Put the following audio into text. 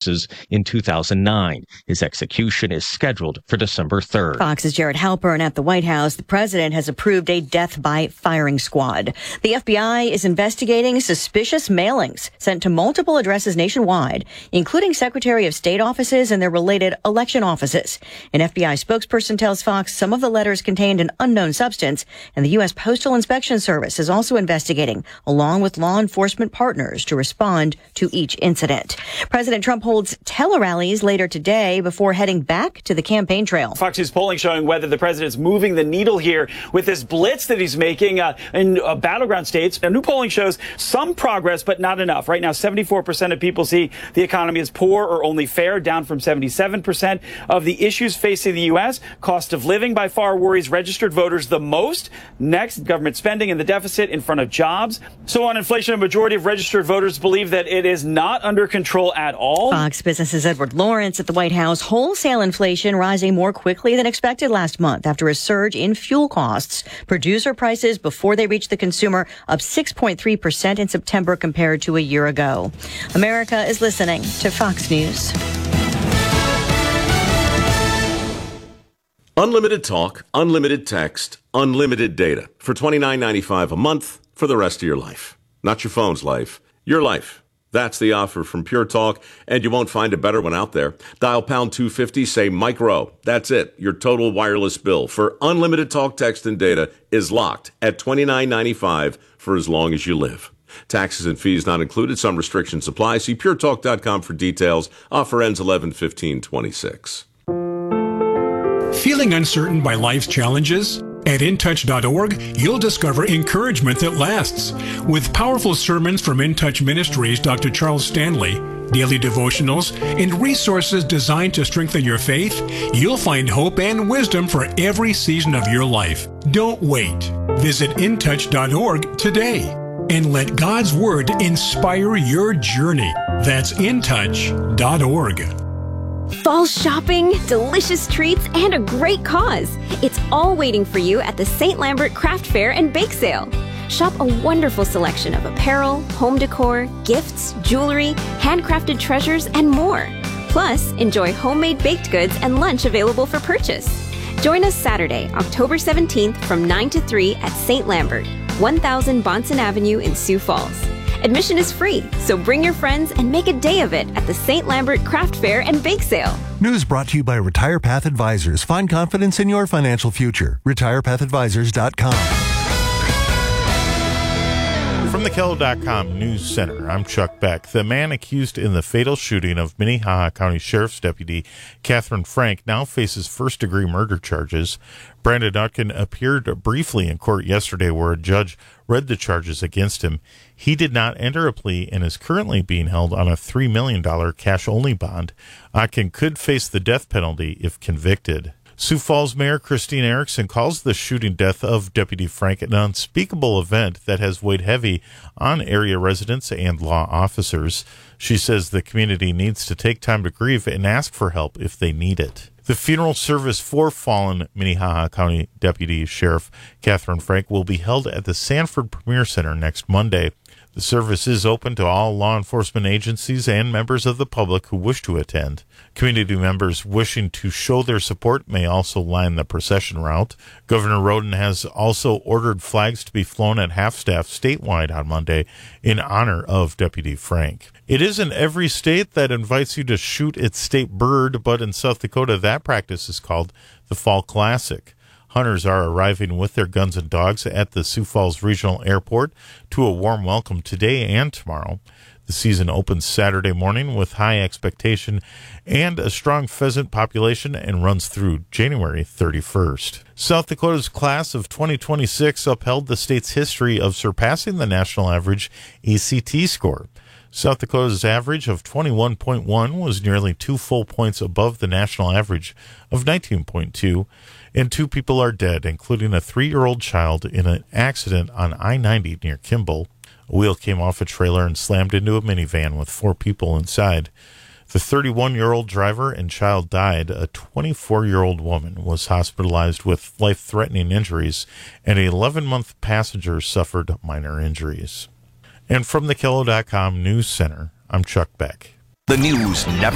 forces in 2009. His execution is scheduled for December 3rd. Fox's Jared Halpern at the White House. The president has approved a death by firing squad. The FBI is investigating suspicious mailings sent to multiple addresses nationwide, including Secretary of State offices and their related election offices. An FBI spokesperson tells Fox some of the letters contained an unknown substance, and the U.S. Postal Inspection Service is also investigating, along with law enforcement partners, to respond to each incident. President Trump holds tele-rallies later today before heading back to the campaign trail. Fox News polling showing whether the president's moving the needle here with this blitz that he's making in battleground states. A new polling shows some progress, but not enough. Right now, 74% of people see the economy as poor or only fair, down from 77%. Of the issues facing the U.S., cost of living by far worries registered voters the most. Next, government spending and the deficit in front of jobs. So on inflation, a majority of registered voters believe that it is not under control at all. Fox Business's Edward Lawrence at the White House. Wholesale inflation rising more quickly than expected last month after a surge in fuel costs. Producer prices before they reach the consumer up 6.3% in September compared to a year ago. America is listening to Fox News. Unlimited talk, unlimited text, unlimited data for $29.95 a month for the rest of your life. Not your phone's life, your life. That's the offer from Pure Talk, and you won't find a better one out there. Dial pound 250, say Mike Rowe. That's it. Your total wireless bill for unlimited talk, text, and data is locked at $29.95 for as long as you live. Taxes and fees not included. Some restrictions apply. See puretalk.com for details. Offer ends 11/15/26. Feeling uncertain by life's challenges? At InTouch.org, you'll discover encouragement that lasts. With powerful sermons from InTouch Ministries' Dr. Charles Stanley, daily devotionals, and resources designed to strengthen your faith, you'll find hope and wisdom for every season of your life. Don't wait. Visit InTouch.org today and let God's Word inspire your journey. That's InTouch.org. Fall shopping, delicious treats, and a great cause. It's all waiting for you at the St. Lambert Craft Fair and Bake Sale. Shop a wonderful selection of apparel, home decor, gifts, jewelry, handcrafted treasures, and more. Plus, enjoy homemade baked goods and lunch available for purchase. Join us Saturday, October 17th from 9 to 3 at St. Lambert, 1000 Bonson Avenue in Sioux Falls. Admission is free, so bring your friends and make a day of it at the St. Lambert Craft Fair and Bake Sale. News brought to you by RetirePath Advisors. Find confidence in your financial future. RetirePathAdvisors.com. From the KELO.com News Center, I'm Chuck Beck. The man accused in the fatal shooting of Minnehaha County Sheriff's Deputy Catherine Frank now faces first-degree murder charges. Brandon Utkin appeared briefly in court yesterday where a judge read the charges against him. He did not enter a plea and is currently being held on a $3 million cash-only bond. Utkin could face the death penalty if convicted. Sioux Falls Mayor Christine Erickson calls the shooting death of Deputy Frank an unspeakable event that has weighed heavy on area residents and law officers. She says the community needs to take time to grieve and ask for help if they need it. The funeral service for fallen Minnehaha County Deputy Sheriff Catherine Frank will be held at the Sanford Premier Center next Monday. The service is open to all law enforcement agencies and members of the public who wish to attend. Community members wishing to show their support may also line the procession route. Governor Roden has also ordered flags to be flown at half-staff statewide on Monday in honor of Deputy Frank. It isn't every state that invites you to shoot its state bird, but in South Dakota that practice is called the Fall Classic. Hunters are arriving with their guns and dogs at the Sioux Falls Regional Airport to a warm welcome today and tomorrow. The season opens Saturday morning with high expectation and a strong pheasant population and runs through January 31st. South Dakota's class of 2026 upheld the state's history of surpassing the national average ACT score. South Dakota's average of 21.1 was nearly 2 full points above the national average of 19.2, and 2 people are dead, including a 3-year-old child in an accident on I-90 near Kimball. A wheel came off a trailer and slammed into a minivan with 4 people inside. The 31-year-old driver and child died. A 24-year-old woman was hospitalized with life-threatening injuries, and an 11-month passenger suffered minor injuries. And from the KELO.com News Center, I'm Chuck Beck. The news never